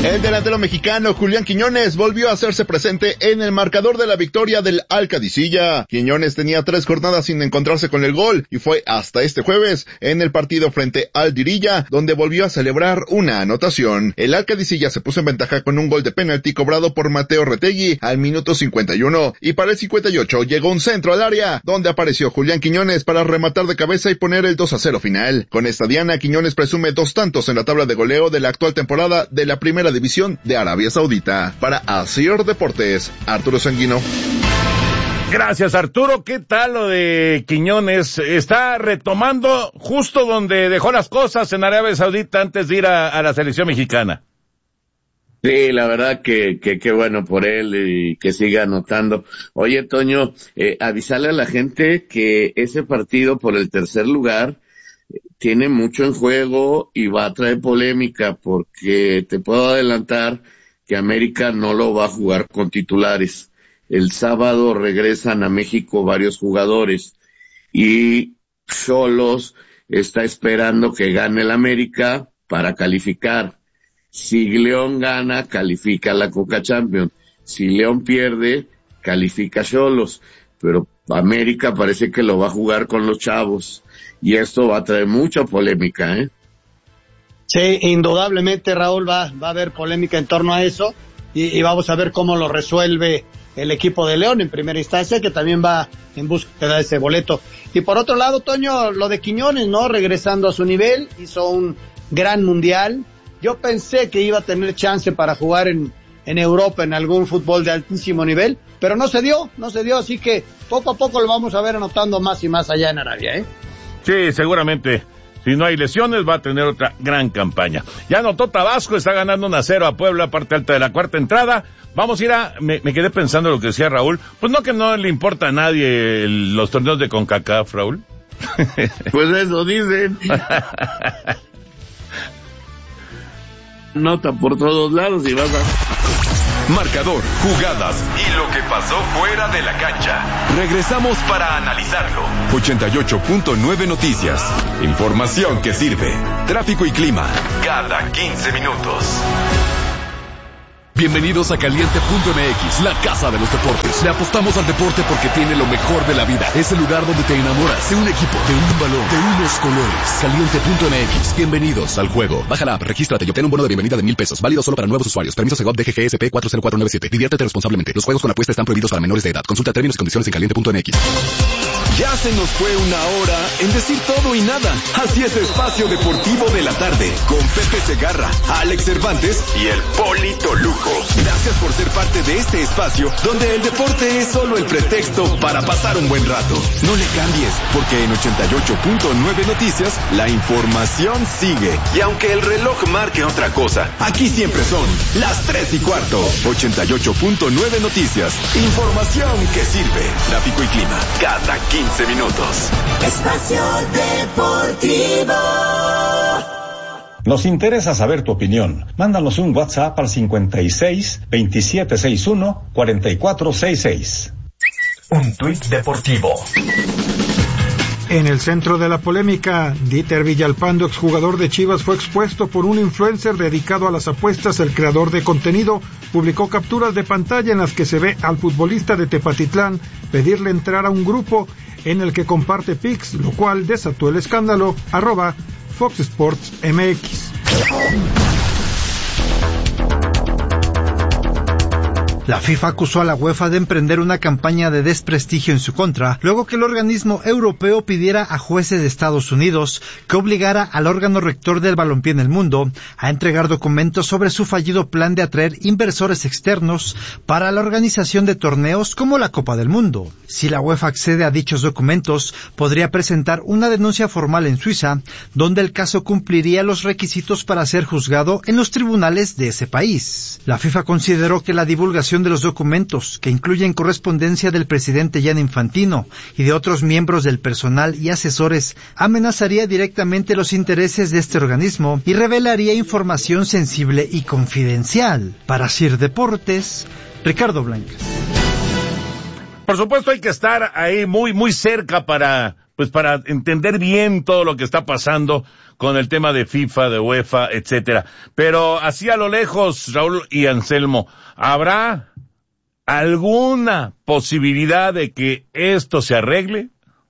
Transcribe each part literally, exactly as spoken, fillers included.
El delantero mexicano Julián Quiñones volvió a hacerse presente en el marcador de la victoria del Alcadicilla. Quiñones tenía tres jornadas sin encontrarse con el gol y fue hasta este jueves en el partido frente al Dirilla donde volvió a celebrar una anotación. El Alcadicilla se puso en ventaja con un gol de penalti cobrado por Mateo Retegui al minuto cincuenta y uno y para el cincuenta y ocho llegó un centro al área donde apareció Julián Quiñones para rematar de cabeza y poner el dos a cero final. Con esta diana, Quiñones presume dos tantos en la tabla de goleo de la actual temporada de la primera división de Arabia Saudita. Para Asir Deportes, Arturo Sanguino. Gracias, Arturo. ¿Qué tal lo de Quiñones? Está retomando justo donde dejó las cosas en Arabia Saudita antes de ir a, a la selección mexicana. Sí, la verdad que que qué bueno por él y que siga anotando. Oye, Toño, eh, avisarle a la gente que ese partido por el tercer lugar tiene mucho en juego y va a traer polémica porque te puedo adelantar que América no lo va a jugar con titulares. El sábado regresan a México varios jugadores y Xolos está esperando que gane el América para calificar. Si León gana, califica a la Conca Champions. Si León pierde, califica a Xolos. Pero América parece que lo va a jugar con los chavos. Y esto va a traer mucha polémica, ¿eh? Sí, indudablemente, Raúl, va, va a haber polémica en torno a eso. Y, y vamos a ver cómo lo resuelve el equipo de León en primera instancia, que también va en búsqueda de ese boleto. Y por otro lado, Toño, lo de Quiñones, ¿no? Regresando a su nivel, hizo un gran mundial. Yo pensé que iba a tener chance para jugar en, en Europa, en algún fútbol de altísimo nivel, pero no se dio, no se dio, así que poco a poco lo vamos a ver anotando más y más allá en Arabia, ¿eh? Sí, seguramente. Si no hay lesiones, va a tener otra gran campaña. Ya anotó Tabasco, está ganando uno a cero a Puebla, parte alta de la cuarta entrada. Vamos a ir a... Me, me quedé pensando lo que decía Raúl. Pues no que no le importa a nadie el, los torneos de CONCACAF, Raúl. Pues eso dicen. Nota por todos lados y vas a... Marcador, jugadas y lo que pasó fuera de la cancha. Regresamos para analizarlo. ochenta y ocho punto nueve Noticias. Información que sirve. Tráfico y clima cada quince minutos. Bienvenidos a Caliente punto M X, la casa de los deportes. Le apostamos al deporte porque tiene lo mejor de la vida. Es el lugar donde te enamoras de un equipo, de un balón, de unos colores. Caliente punto M X, bienvenidos al juego. Baja la app, regístrate y obtén un bono de bienvenida de mil pesos. Válido solo para nuevos usuarios. Permiso Segov D G G S P cuatro cero cuatro nueve siete. Diviértete responsablemente. Los juegos con apuesta están prohibidos para menores de edad. Consulta términos y condiciones en Caliente punto M X. Ya se nos fue una hora en decir todo y nada. Así es Espacio Deportivo de la Tarde, con Pepe Segarra, Alex Cervantes y el Polito Lujo. Gracias por ser parte de este espacio, donde el deporte es solo el pretexto para pasar un buen rato. No le cambies, porque en ochenta y ocho punto nueve Noticias, la información sigue. Y aunque el reloj marque otra cosa, aquí siempre son las tres y cuarto. ochenta y ocho punto nueve Noticias, información que sirve. Tráfico y clima, cada quince minutos. Espacio Deportivo. Nos interesa saber tu opinión. Mándanos un WhatsApp al cincuenta y seis, veintisiete sesenta y uno, cuarenta y cuatro sesenta y seis. Un tuit deportivo. En el centro de la polémica, Dieter Villalpando, exjugador de Chivas, fue expuesto por un influencer dedicado a las apuestas. El creador de contenido publicó capturas de pantalla en las que se ve al futbolista de Tepatitlán pedirle entrar a un grupo en el que comparte pics, lo cual desató el escándalo. Arroba Fox Sports M X. La FIFA acusó a la UEFA de emprender una campaña de desprestigio en su contra, luego que el organismo europeo pidiera a jueces de Estados Unidos que obligara al órgano rector del balompié en el mundo a entregar documentos sobre su fallido plan de atraer inversores externos para la organización de torneos como la Copa del Mundo. Si la UEFA accede a dichos documentos, podría presentar una denuncia formal en Suiza, donde el caso cumpliría los requisitos para ser juzgado en los tribunales de ese país. La FIFA consideró que la divulgación de los documentos, que incluyen correspondencia del presidente Gianni Infantino y de otros miembros del personal y asesores, amenazaría directamente los intereses de este organismo y revelaría información sensible y confidencial. Para Sir Deportes, Ricardo Blancas. Por supuesto hay que estar ahí muy muy cerca para pues para entender bien todo lo que está pasando con el tema de FIFA, de UEFA, etcétera. Pero así a lo lejos, Raúl y Anselmo, ¿habrá alguna posibilidad de que esto se arregle?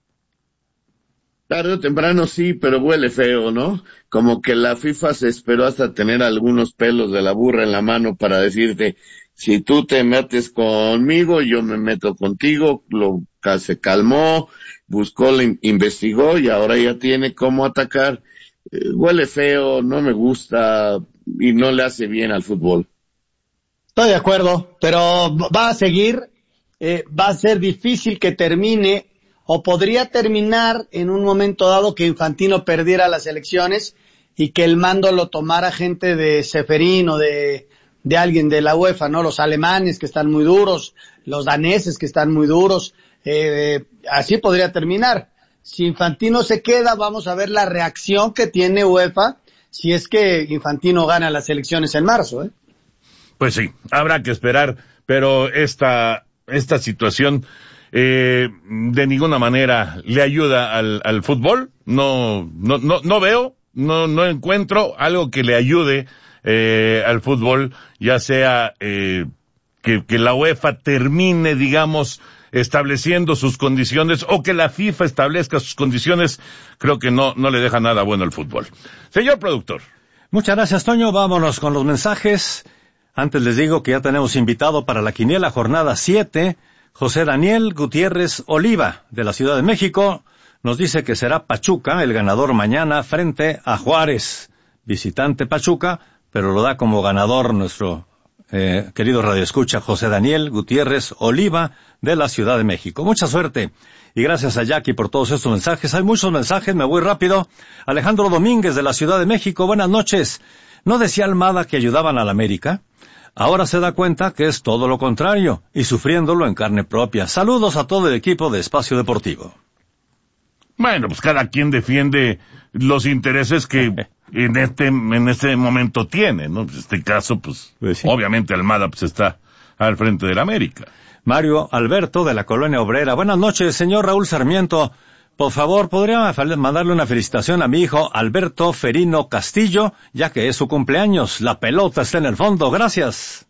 Tarde o temprano sí, pero huele feo, ¿no? Como que la FIFA se esperó hasta tener algunos pelos de la burra en la mano para decirte, si tú te metes conmigo, yo me meto contigo. Lo se calmó, buscó, le investigó y ahora ya tiene cómo atacar. Eh, huele feo, no me gusta y no le hace bien al fútbol. Estoy de acuerdo, pero va a seguir, eh, va a ser difícil que termine, o podría terminar en un momento dado que Infantino perdiera las elecciones y que el mando lo tomara gente de Ceferín o de, de alguien de la UEFA, ¿no? Los alemanes que están muy duros, los daneses que están muy duros, eh, así podría terminar. Si Infantino se queda, vamos a ver la reacción que tiene UEFA si es que Infantino gana las elecciones en marzo, ¿eh? Pues sí, habrá que esperar, pero esta, esta situación Eh, de ninguna manera le ayuda al, al fútbol. No, no, no, no veo, no, no encuentro algo que le ayude eh, al fútbol, ya sea eh, que, que la UEFA termine, digamos, estableciendo sus condiciones o que la FIFA establezca sus condiciones. Creo que no, no le deja nada bueno al fútbol. Señor productor. Muchas gracias, Toño. Vámonos con los mensajes. Antes les digo que ya tenemos invitado para la quiniela jornada siete. José Daniel Gutiérrez Oliva, de la Ciudad de México, nos dice que será Pachuca el ganador mañana frente a Juárez. Visitante Pachuca, pero lo da como ganador nuestro eh, querido radioescucha José Daniel Gutiérrez Oliva, de la Ciudad de México. Mucha suerte y gracias a Jackie por todos estos mensajes. Hay muchos mensajes, me voy rápido. Alejandro Domínguez, de la Ciudad de México, buenas noches. ¿No decía Almada que ayudaban a la América? Ahora se da cuenta que es todo lo contrario, y sufriéndolo en carne propia. Saludos a todo el equipo de Espacio Deportivo. Bueno, pues cada quien defiende los intereses que en este en este momento tiene, ¿no? En este caso, pues, pues sí. Obviamente Almada pues está al frente de la América. Mario Alberto, de la Colonia Obrera. Buenas noches, señor Raúl Sarmiento. Por favor, ¿podría mandarle una felicitación a mi hijo Alberto Ferino Castillo, ya que es su cumpleaños? La pelota está en el fondo. Gracias.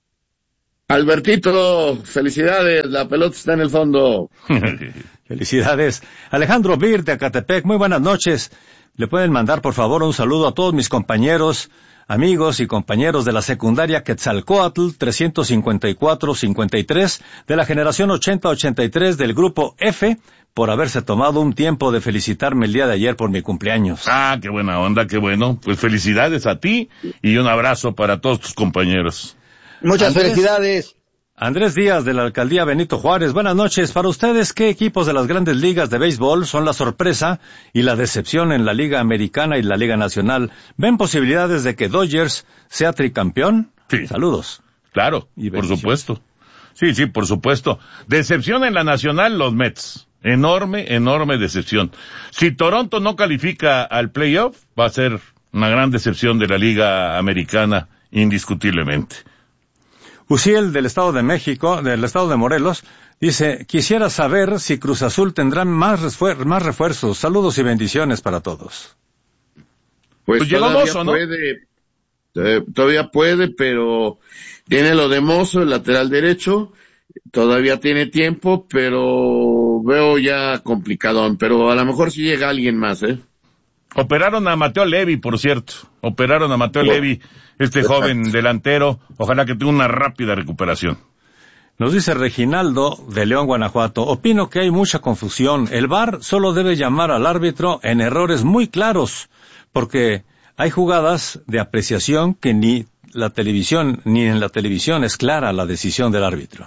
Albertito, felicidades, la pelota está en el fondo. Felicidades. Alejandro Bir, de Acatepec, muy buenas noches. ¿Le pueden mandar, por favor, un saludo a todos mis compañeros, amigos y compañeros de la secundaria Quetzalcóatl trescientos cincuenta y cuatro cincuenta y tres, de la generación ochenta ochenta y tres del grupo F, por haberse tomado un tiempo de felicitarme el día de ayer por mi cumpleaños? Ah, qué buena onda, qué bueno. Pues felicidades a ti y un abrazo para todos tus compañeros. Muchas Andrés, felicidades. Andrés Díaz, de la Alcaldía Benito Juárez. Buenas noches. Para ustedes, ¿qué equipos de las grandes ligas de béisbol son la sorpresa y la decepción en la Liga Americana y la Liga Nacional? ¿Ven posibilidades de que Dodgers sea tricampeón? Sí. Saludos. Claro, y por supuesto. Sí, sí, por supuesto. Decepción en la Nacional, los Mets. Enorme, enorme decepción. Si Toronto no califica al playoff, va a ser una gran decepción de la Liga Americana, indiscutiblemente. Uciel, del Estado de México, del Estado de Morelos, dice, quisiera saber si Cruz Azul tendrá más, refuer- más refuerzos. Saludos y bendiciones para todos. Pues, pues llegó todavía Mozo, ¿no? puede, eh, todavía puede, pero tiene lo de Mozo, el lateral derecho. Todavía tiene tiempo, pero veo ya complicadón. Pero a lo mejor sí llega alguien más, ¿eh? Operaron a Mateo Levy, por cierto. Operaron a Mateo Bueno, Levy, este exacto. joven delantero. Ojalá que tenga una rápida recuperación. Nos dice Reginaldo, de León, Guanajuato, opino que hay mucha confusión. El V A R solo debe llamar al árbitro en errores muy claros, porque hay jugadas de apreciación que ni la televisión, ni en la televisión es clara la decisión del árbitro.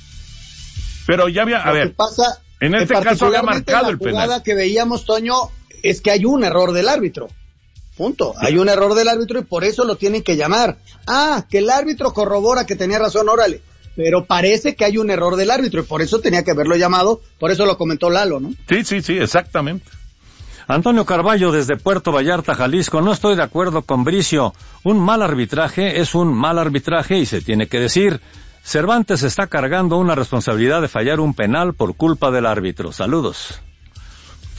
Pero ya había, a Lo ver, que pasa, en este que caso había particularmente marcado la el penal. jugada que veíamos, Toño, es que hay un error del árbitro. Punto. Hay un error del árbitro y por eso lo tienen que llamar. Ah, que el árbitro corrobora que tenía razón, órale. Pero parece que hay un error del árbitro y por eso tenía que haberlo llamado, por eso lo comentó Lalo, ¿no? Sí, sí, sí, exactamente. Antonio Carballo, desde Puerto Vallarta, Jalisco, no estoy de acuerdo con Bricio. Un mal arbitraje es un mal arbitraje y se tiene que decir. Cervantes está cargando una responsabilidad de fallar un penal por culpa del árbitro. Saludos.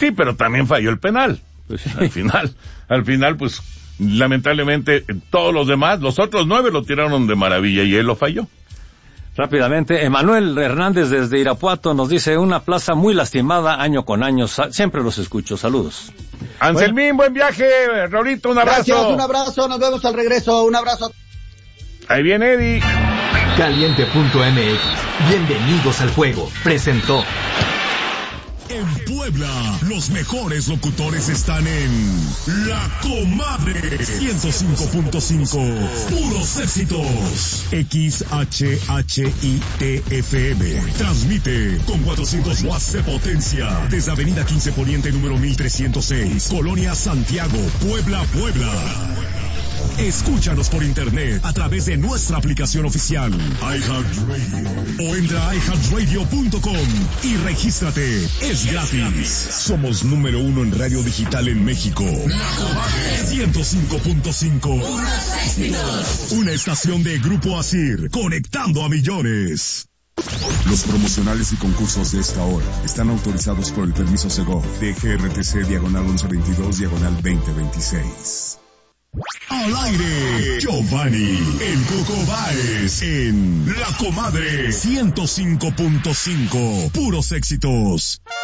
Sí, pero también falló el penal. Pues sí. Al final, al final, pues, lamentablemente, todos los demás, los otros nueve lo tiraron de maravilla y él lo falló. Rápidamente, Emanuel Hernández desde Irapuato nos dice, una plaza muy lastimada año con año, siempre los escucho, saludos. Anselmín, buen viaje, Raulito, un abrazo. Gracias, un abrazo, nos vemos al regreso, un abrazo. Ahí viene Eddie. Caliente punto m x, bienvenidos al juego, presentó. En Puebla, los mejores locutores están en La Comadre ciento cinco punto cinco. Puros éxitos. X H H I T F M. Transmite con cuatrocientos watts de potencia desde Avenida quince Poniente número mil trescientos seis, Colonia Santiago, Puebla, Puebla. Escúchanos por internet a través de nuestra aplicación oficial iHeartRadio o entra a i heart radio punto com y regístrate. Es gratis. Somos número uno en radio digital en México. ciento cinco punto cinco. Una estación de Grupo Asir, conectando a millones. Los promocionales y concursos de esta hora están autorizados por el permiso Segov de G R T C diagonal once veintidós diagonal veinte veintiséis. Al aire, Giovanni, el Coco Báez, en La Comadre ciento cinco punto cinco, puros éxitos.